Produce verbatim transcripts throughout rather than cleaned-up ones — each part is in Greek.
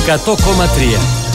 εκατό κόμμα τρία.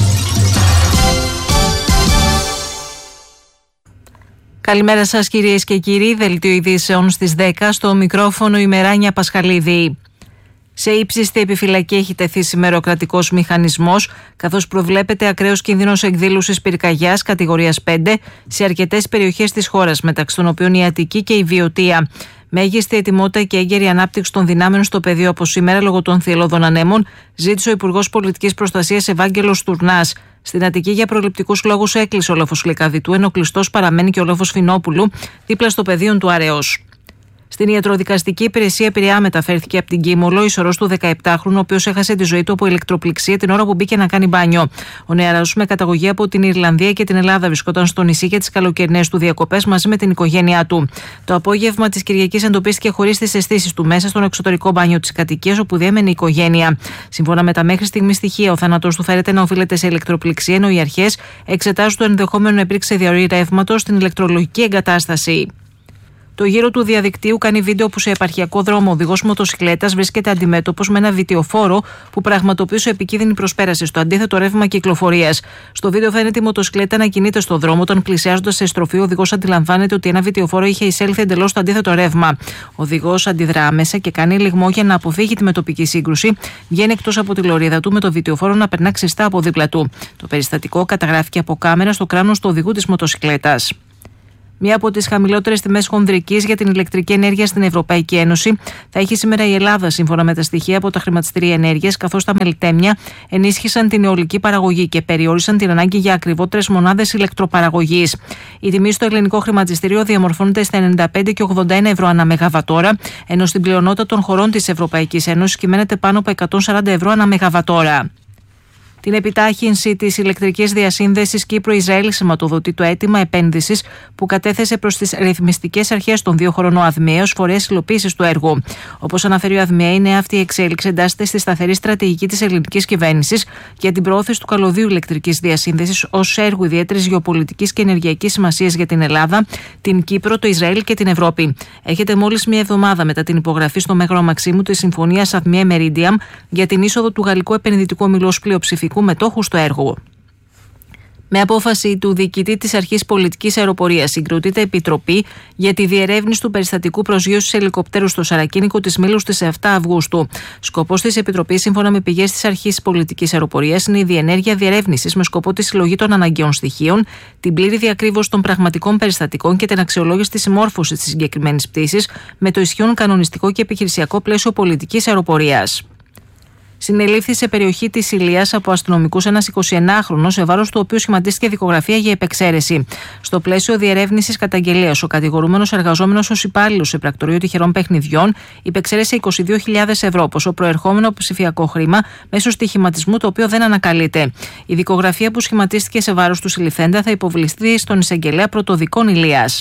Καλημέρα σας κυρίες και κύριοι, δελτίο ειδήσεων στις δέκα, στο μικρόφωνο η Μεράνια Πασχαλίδη. Σε ύψιστη επιφυλακή έχει τεθεί σήμερα ο κρατικός μηχανισμός, καθώς προβλέπεται ακραίος κίνδυνος εκδήλωσης πυρκαγιάς κατηγορίας πέντε σε αρκετές περιοχές της χώρας, μεταξύ των οποίων η Αττική και η Βιωτία. Μέγιστη ετοιμότητα και έγκαιρη ανάπτυξη των δυνάμεων στο πεδίο από σήμερα λόγω των θυελλώδων ανέμων, ζήτησε ο Υπουργός Πολιτικής Προστασίας Ευάγγελος Τουρνάς. Στην Αττική για προληπτικούς λόγους έκλεισε ο λόφος Λυκαβητού, ενώ κλειστός παραμένει και ο λόφος Φινόπουλου δίπλα στο πεδίο του Αρεός. Στην ιατροδικαστική υπηρεσία Πειραιά μεταφέρθηκε από την Κίμολο η σωρός του δεκαεπτάχρονου, ο οποίος έχασε τη ζωή του από ηλεκτροπληξία την ώρα που μπήκε να κάνει μπάνιο. Ο νεαρός με καταγωγή από την Ιρλανδία και την Ελλάδα βρισκόταν στο νησί για τις καλοκαιρινές του διακοπές μαζί με την οικογένειά του. Το απόγευμα της Κυριακής εντοπίστηκε χωρίς τις αισθήσεις του μέσα στον εξωτερικό μπάνιο της κατοικίας, όπου διέμενε η οικογένεια. Σύμφωνα με τα μέχρι στιγμή στοιχεία, ο θάνατος του φέρεται να οφείλεται σε ηλεκτροπληξία, ενώ οι αρχές εξετάζουν το ενδεχόμενο να υπήρξε διαρροή ρεύματος στην ηλεκτρολογική εγκατάσταση. Το γύρο του διαδικτύου κάνει βίντεο που σε επαρχιακό δρόμο ο οδηγός μοτοσικλέτας βρίσκεται αντιμέτωπος με ένα βιτιοφόρο που πραγματοποιούσε επικίνδυνη προσπέραση στο αντίθετο ρεύμα κυκλοφορίας. Στο βίντεο φαίνεται η μοτοσικλέτα να κινείται στο δρόμο, όταν πλησιάζοντας σε στροφή, ο οδηγός αντιλαμβάνεται ότι ένα βιτιοφόρο είχε εισέλθει εντελώς στο αντίθετο ρεύμα. Ο οδηγός αντιδρά άμεσα και κάνει λιγμό για να αποφύγει τη μετοπική σύγκρουση. Βγαίνει εκτός από τη λωρίδα του με το βιτιοφόρο να περνά ξιστά από δίπλα του. Το περιστατικό καταγράφηκε από κάμερα στο κράνος του οδηγού της μοτοσικλέτας. Μία από τις χαμηλότερες τιμές χονδρικής για την ηλεκτρική ενέργεια στην Ευρωπαϊκή Ένωση θα έχει σήμερα η Ελλάδα, σύμφωνα με τα στοιχεία από τα χρηματιστήρια ενέργειας, καθώς τα μελτέμια ενίσχυσαν την αιωλική παραγωγή και περιόρισαν την ανάγκη για ακριβότερες μονάδες ηλεκτροπαραγωγής. Η τιμή στο ελληνικό χρηματιστήριο διαμορφώνεται στα ενενήντα πέντε και ογδόντα ένα ευρώ ανά μεγαβατόρα, ενώ στην πλειονότητα των χωρών της Ευρωπαϊκής Ένωσης κυμαίνεται πάνω από εκατόν σαράντα ευρώ ανά μεγαβατόρα. Την επιτάχυνση της ηλεκτρικής διασύνδεσης Κύπρο-Ισραήλ σηματοδοτεί το αίτημα επένδυσης που κατέθεσε προς τις ρυθμιστικές αρχές των δύο χωρών ο ΑΔΜΕ ως φορέας υλοποίησης του έργου. Όπως αναφέρει ο ΑΔΜΕ, η νέα αυτή εξέλιξη εντάσσεται στη σταθερή στρατηγική της ελληνικής κυβέρνησης για την προώθηση του καλωδίου ηλεκτρικής διασύνδεσης ως έργου ιδιαίτερης γεωπολιτικής και ενεργειακής σημασίας για την Ελλάδα, την Κύπρο, το Ισραήλ και την Ευρώπη. Έρχεται μόλις μία εβδομάδα μετά την υπογραφή στο Μέγαρο Μαξίμου της συμφωνίας ΑΔΜΕ Meridiam για την είσοδο του γαλλικού επενδυτικού ομίλου ως πλειοψηφικού μετόχου στο έργο. Με απόφαση του διοικητή της Αρχής Πολιτικής Αεροπορίας συγκροτείται επιτροπή για τη διερεύνηση του περιστατικού προσγείωσης ελικοπτέρου στο Σαρακίνικο της Μήλους στις επτά Αυγούστου. Σκοπός της επιτροπής, σύμφωνα με πηγές της Αρχής Πολιτικής Αεροπορίας, είναι η διενέργεια διερεύνησης με σκοπό τη συλλογή των αναγκαίων στοιχείων, την πλήρη διακρύβωση των πραγματικών περιστατικών και την αξιολόγηση της συμμόρφωσης της συγκεκριμένης πτήσης με το ισχύον κανονιστικό και επιχειρησιακό πλαίσιο πολιτικής αεροπορίας. Συνελήφθη σε περιοχή της Ηλίας από αστυνομικούς ένας εικοσιενάχρονος, σε βάρος του οποίου σχηματίστηκε δικογραφία για επεξαίρεση. Στο πλαίσιο διερεύνησης καταγγελίας, ο κατηγορούμενος εργαζόμενος ως υπάλληλος σε πρακτορείο τυχερών παιχνιδιών υπεξαίρεσε είκοσι δύο χιλιάδες ευρώ, ποσό προερχόμενο από ψηφιακό χρήμα μέσω στοιχηματισμού, το οποίο δεν ανακαλείται. Η δικογραφία που σχηματίστηκε σε βάρος του συλληφθέντα θα υποβληθεί στον εισαγγελέα πρωτοδικών Ηλίας.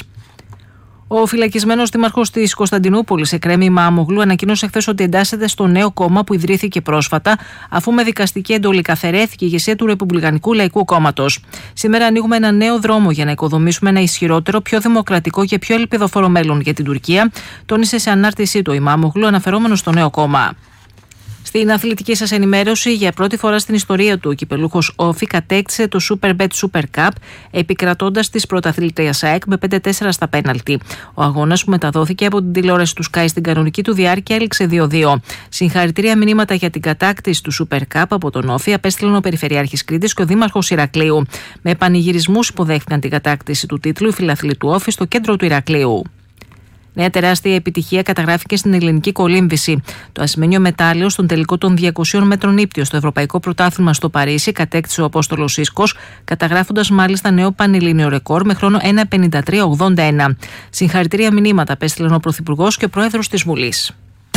Ο φυλακισμένος δήμαρχος της Κωνσταντινούπολης, Εκρέμ Ημαμογλου, ανακοίνωσε χθες ότι εντάσσεται στο νέο κόμμα που ιδρύθηκε πρόσφατα, αφού με δικαστική εντολή καθαιρέθηκε η ηγεσία του Ρεπουμπλικανικού Λαϊκού Κόμματος. Σήμερα ανοίγουμε ένα νέο δρόμο για να οικοδομήσουμε ένα ισχυρότερο, πιο δημοκρατικό και πιο ελπιδοφόρο μέλλον για την Τουρκία, τόνισε σε ανάρτησή του ο Ημαμογλου, αναφερόμενο στο νέο κόμμα. Στην αθλητική σας ενημέρωση, για πρώτη φορά στην ιστορία του, ο κυπελούχος Όφη κατέκτησε το Superbet Super Cup, επικρατώντας της πρωταθλήτριας ΑΕΚ με πέντε τέσσερα στα πέναλτι. Ο αγώνας, που μεταδόθηκε από την τηλεόραση του Sky στην κανονική του διάρκεια, έληξε δύο δύο. Συγχαρητήρια μηνύματα για την κατάκτηση του Super Cup από τον Όφη απέστειλαν ο Περιφερειάρχης Κρήτης και ο Δήμαρχος Ηρακλείου. Με πανηγυρισμούς υποδέχτηκαν την κατάκτηση του τίτλου οι φιλαθλοί του Όφη στο κέντρο του Ηρακλείου. Νέα τεράστια επιτυχία καταγράφηκε στην ελληνική κολύμβηση. Το ασημένιο μετάλλιο στον τελικό των διακοσίων μέτρων ύπτιο στο Ευρωπαϊκό Πρωτάθλημα στο Παρίσι κατέκτησε ο Απόστολος Ίσκος, καταγράφοντας μάλιστα νέο πανελλήνιο ρεκόρ με χρόνο ένα πενήντα τρία ογδόντα ένα. Συγχαρητήρια μηνύματα απέστειλαν ο Πρωθυπουργός και ο Πρόεδρος της Βουλής.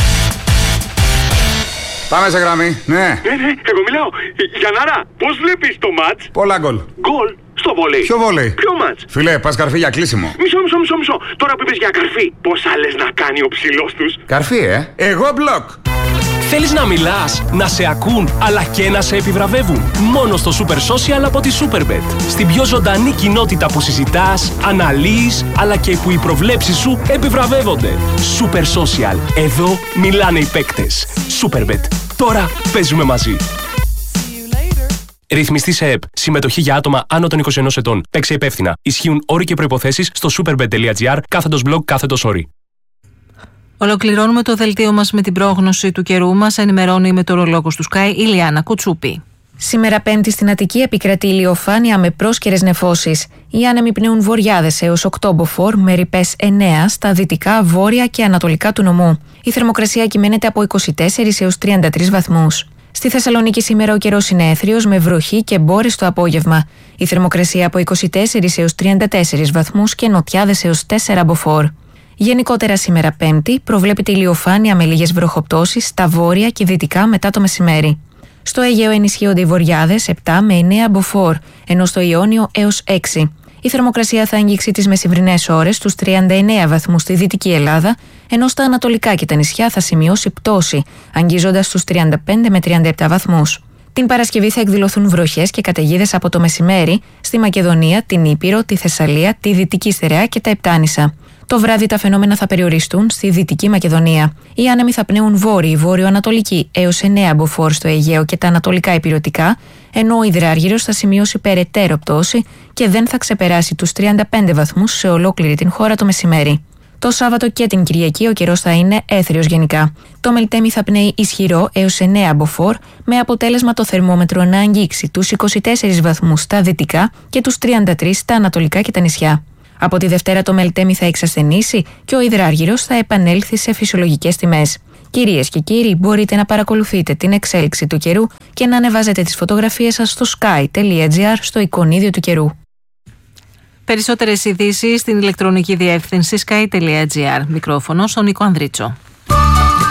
Πάμε σε γραμμή, ναι. Ναι, ναι, εγώ μιλάω. Γιαννάρα, πώς βλέπεις το μάτς? Πολλά γκολ. Γκολ στο βόλεϊ. Ποιο βόλεϊ? Ποιο μάτς? Φιλέ, πας καρφί για κλείσιμο. Μισό, μισό, μισό, μισό. Τώρα που είπες για καρφί, πώς άλλες να κάνει ο ψηλός τους? Καρφί, ε. Εγώ μπλοκ. Θέλεις να μιλάς, να σε ακούν, αλλά και να σε επιβραβεύουν? Μόνο στο Super Social από τη Superbet. Στην πιο ζωντανή κοινότητα που συζητάς, αναλύεις, αλλά και που οι προβλέψεις σου επιβραβεύονται. Super Social. Εδώ μιλάνε οι παίκτες. Superbet. Τώρα παίζουμε μαζί. Ρυθμιστή σε ΕΠ. Συμμετοχή για άτομα άνω των είκοσι ενός ετών. Παίξε υπεύθυνα. Ισχύουν όροι και προϋποθέσεις στο superbet.gr κάθετος blog κάθετος όροι. Ολοκληρώνουμε το δελτίο μας με την πρόγνωση του καιρού μας. Ενημερώνει η μετεωρολόγος του Sky, Ηλιάνα Κουτσούπη. Σήμερα Πέμπτη στην Αττική επικρατεί ηλιοφάνεια με πρόσκαιρες νεφώσεις. Οι άνεμοι πνέουν βορειάδες έως οκτώ μποφόρ με ρηπές εννέα στα δυτικά, βόρεια και ανατολικά του νομού. Η θερμοκρασία κυμαίνεται από είκοσι τέσσερις έως τριάντα τρεις βαθμούς. Στη Θεσσαλονίκη σήμερα ο καιρός είναι έθριος με βροχή και μπόρες το απόγευμα. Η θερμοκρασία από είκοσι τέσσερις έως τριάντα τέσσερις βαθμούς και νοτιάδες έως τέσσερα μποφόρ. Γενικότερα σήμερα Πέμπτη προβλέπεται ηλιοφάνεια με λίγες βροχοπτώσεις στα βόρεια και δυτικά μετά το μεσημέρι. Στο Αιγαίο ενισχύονται οι βορειάδες επτά με εννέα μποφόρ, ενώ στο Ιόνιο έως έξι. Η θερμοκρασία θα αγγίξει τις μεσημβρινές ώρες στους τριάντα εννέα βαθμούς στη Δυτική Ελλάδα, ενώ στα ανατολικά και τα νησιά θα σημειώσει πτώση, αγγίζοντας στους τριάντα πέντε με τριάντα επτά βαθμούς. Την Παρασκευή θα εκδηλωθούν βροχές και καταιγίδες από το μεσημέρι στη Μακεδονία, την Ήπειρο, τη Θεσσαλία, τη Δυτική Στερεά και τα Επτάνησα. Το βράδυ τα φαινόμενα θα περιοριστούν στη Δυτική Μακεδονία. Οι άνεμοι θα πνέουν βόρειοι, βόρειο-ανατολικοί έως εννέα μποφόρ στο Αιγαίο και τα ανατολικά ηπειρωτικά, ενώ ο υδράργυρος θα σημειώσει περαιτέρω πτώση και δεν θα ξεπεράσει τους τριάντα πέντε βαθμούς σε ολόκληρη την χώρα το μεσημέρι. Το Σάββατο και την Κυριακή ο καιρός θα είναι έθριος γενικά. Το Μελτέμι θα πνέει ισχυρό έως εννέα μποφόρ, με αποτέλεσμα το θερμόμετρο να αγγίξει τους είκοσι τέσσερις βαθμούς στα δυτικά και τους τριάντα τρεις στα ανατολικά και τα νησιά. Από τη Δευτέρα το Μελτέμι θα εξασθενήσει και ο υδράργυρος θα επανέλθει σε φυσιολογικές τιμές. Κυρίες και κύριοι, μπορείτε να παρακολουθείτε την εξέλιξη του καιρού και να ανεβάζετε τις φωτογραφίες σας στο sky.gr στο εικονίδιο του καιρού. Περισσότερες ειδήσεις στην ηλεκτρονική διεύθυνση sky.gr. Μικρόφωνο στον Νίκο Ανδρίτσο.